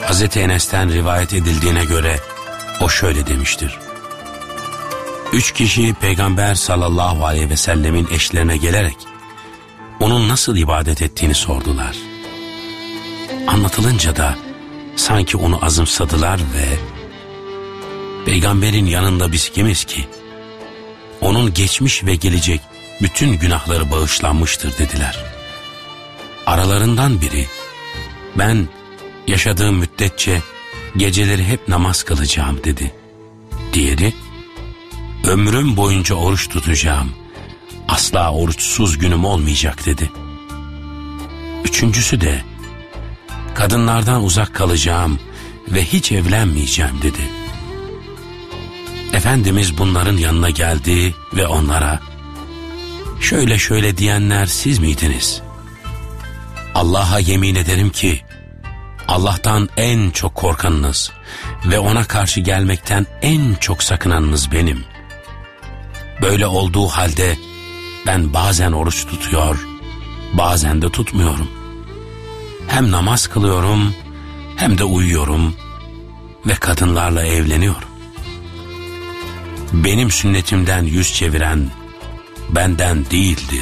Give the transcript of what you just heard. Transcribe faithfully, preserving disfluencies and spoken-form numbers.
Hazreti Enes'ten rivayet edildiğine göre o şöyle demiştir. Üç kişi Peygamber sallallahu aleyhi ve sellemin eşlerine gelerek onun nasıl ibadet ettiğini sordular. Anlatılınca da sanki onu azımsadılar ve Peygamberin yanında biz kimiz ki? Onun geçmiş ve gelecek bütün günahları bağışlanmıştır dediler. Aralarından biri, ben yaşadığım müddetçe geceleri hep namaz kılacağım dedi. Diğeri, ömrüm boyunca oruç tutacağım, asla oruçsuz günüm olmayacak dedi. Üçüncüsü de, kadınlardan uzak kalacağım ve hiç evlenmeyeceğim dedi. Efendimiz bunların yanına geldi ve onlara, şöyle şöyle diyenler siz miydiniz? Allah'a yemin ederim ki, Allah'tan en çok korkanınız ve ona karşı gelmekten en çok sakınanınız benim. Böyle olduğu halde ben bazen oruç tutuyor, bazen de tutmuyorum. Hem namaz kılıyorum, hem de uyuyorum ve kadınlarla evleniyorum. Benim sünnetimden yüz çeviren benden değildir.